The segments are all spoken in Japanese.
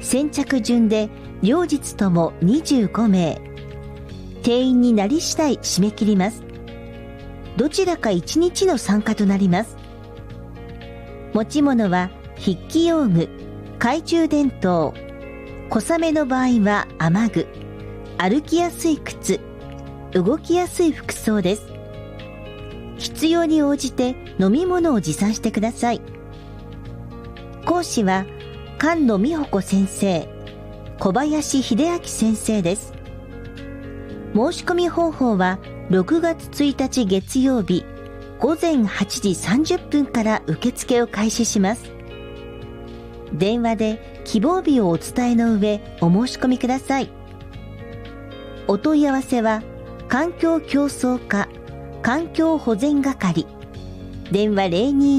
先着順で両日とも25名。定員になり次第締め切ります。どちらか1日の参加となります。持ち物は筆記用具、懐中電灯、小雨の場合は雨具、歩きやすい靴、動きやすい服装です。必要に応じて飲み物を持参してください。講師は菅野美穂子先生、小林秀明先生です。申し込み方法は6月1日月曜日午前8時30分から受付を開始します。電話で希望日をお伝えの上お申し込みください。お問い合わせは環境競争課環境保全係、電話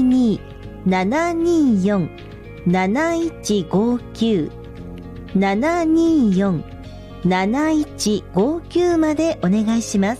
022-724-7159 724-7159 までお願いします。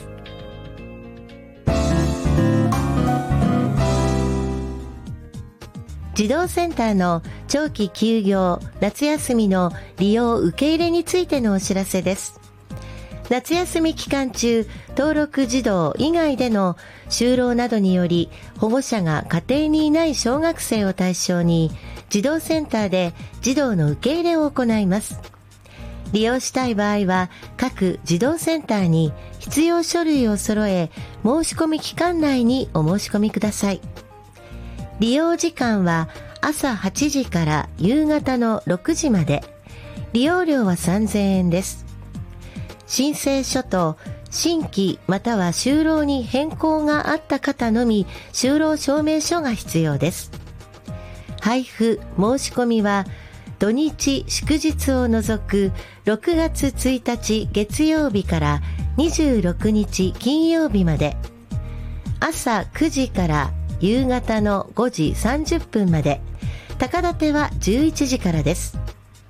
児童センターの長期休業、夏休みの利用受け入れについてのお知らせです。夏休み期間中、登録児童以外での就労などにより保護者が家庭にいない小学生を対象に児童センターで児童の受け入れを行います。利用したい場合は各児童センターに必要書類を揃え、申し込み期間内にお申し込みください。利用時間は朝8時から夕方の6時まで。利用料は3000円です。申請書と新規または就労に変更があった方のみ就労証明書が必要です。配布申し込みは土日祝日を除く6月1日月曜日から26日金曜日まで、朝9時から夕方の5時30分まで、高立ては11時からです。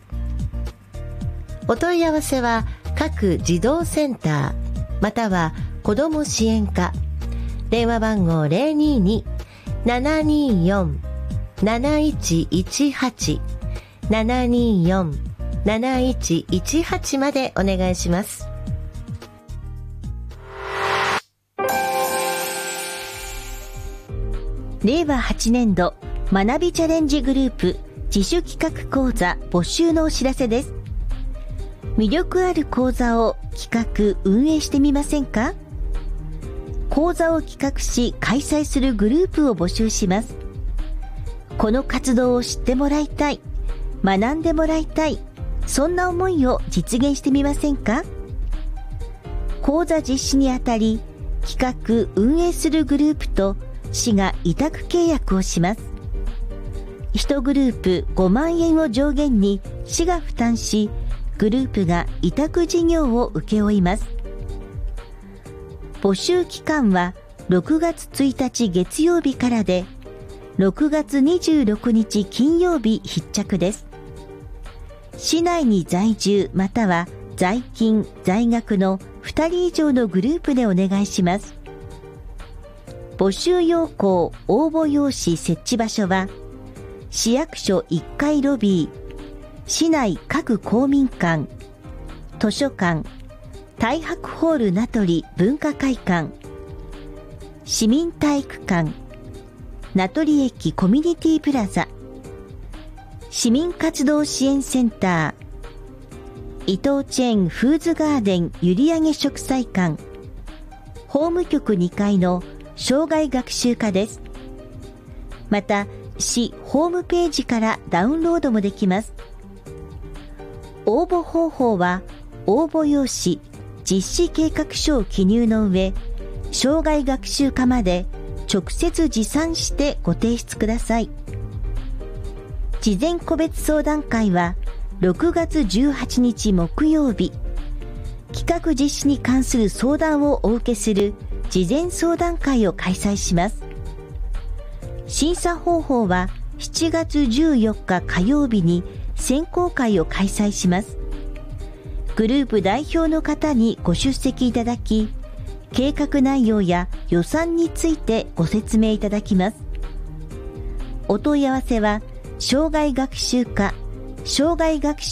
お問い合わせは各児童センターまたは子ども支援課、電話番号 022-724-7118 724-7118 までお願いします。 令和8年度学びチャレンジグループ自主企画講座募集のお知らせです。魅力ある講座を企画運営してみませんか？講座を企画し開催するグループを募集します。この活動を知ってもらいたい、学んでもらいたい、そんな思いを実現してみませんか？講座実施にあたり、企画運営するグループと市が委託契約をします。1グループ5万円を上限に市が負担し、グループが委託事業を請け負います。募集期間は6月1日月曜日からで、6月26日金曜日必着です。市内に在住または在勤・在学の2人以上のグループでお願いします。募集要項応募用紙設置場所は、市役所1階ロビー、市内各公民館、図書館、太白ホール名取文化会館、市民体育館、名取駅コミュニティプラザ、市民活動支援センター、伊藤チェーンフーズガーデン閖上植栽館、法務局2階の障害学習課です。また、市ホームページからダウンロードもできます。応募方法は、応募用紙、実施計画書を記入の上、障害学習課まで直接持参してご提出ください。事前個別相談会は、6月18日木曜日、企画実施に関する相談をお受けする事前相談会を開催します。審査方法は7月14日火曜日に選考会を開催します。グループ代表の方にご出席いただき、計画内容や予算についてご説明いただきます。お問い合わせは、障害学習課障害学習